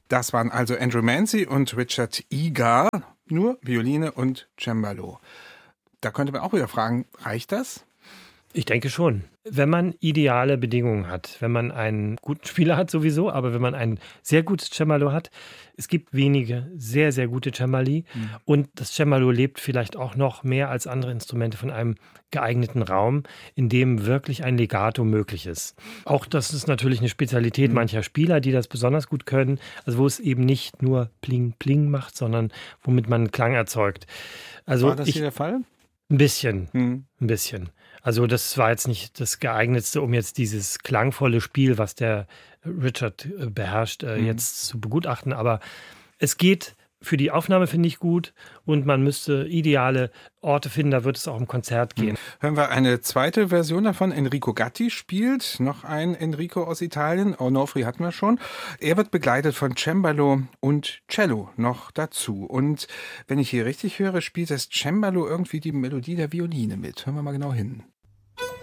Das waren also Andrew Mancy und Richard Egar, nur Violine und Cembalo. Da könnte man auch wieder fragen, reicht das? Ich denke schon. Wenn man ideale Bedingungen hat, wenn man einen guten Spieler hat sowieso, aber wenn man ein sehr gutes Cembalo hat, es gibt wenige sehr, sehr gute Cembali und das Cembalo lebt vielleicht auch noch mehr als andere Instrumente von einem geeigneten Raum, in dem wirklich ein Legato möglich ist. Auch das ist natürlich eine Spezialität mancher Spieler, die das besonders gut können, also wo es eben nicht nur Pling Pling macht, sondern womit man Klang erzeugt. Also War das hier der Fall? Ein bisschen. Also das war jetzt nicht das geeignetste, um jetzt dieses klangvolle Spiel, was der Richard beherrscht, jetzt zu begutachten. Aber es geht für die Aufnahme, finde ich, gut. Und man müsste ideale Orte finden, da wird es auch im Konzert gehen. Hören wir eine zweite Version davon. Enrico Gatti spielt, noch ein Enrico aus Italien. Onofri hatten wir schon. Er wird begleitet von Cembalo und Cello noch dazu. Und wenn ich hier richtig höre, spielt das Cembalo irgendwie die Melodie der Violine mit. Hören wir mal genau hin.